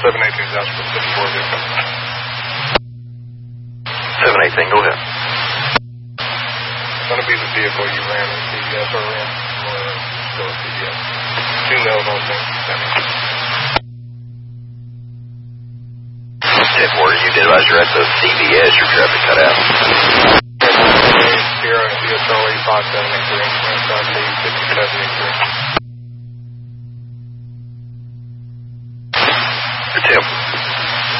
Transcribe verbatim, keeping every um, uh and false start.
seven eighteen is Oscar fifty-four vehicle. seven eighteen, go ahead. It's going to be the vehicle you ran in C D S or ran or still C D S. Two males on thing. ten four, you did advise you're at the C V S, your traffic cut out. Sierra, U S L A five seven eight three, inside the fifty-seven eighty-three.